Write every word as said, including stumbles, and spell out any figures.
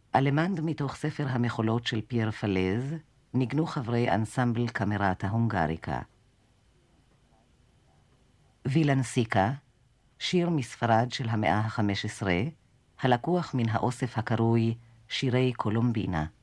אלמנד מתוך ספר המחולות של פייר פלז, ניגנו חברי אנסמבל קמרטה הונגריקה. וילנסיקה, שיר מספרד של המאה ה-חמש עשרה, הלקוח מן האוסף הקרוי שירי קולומבינה.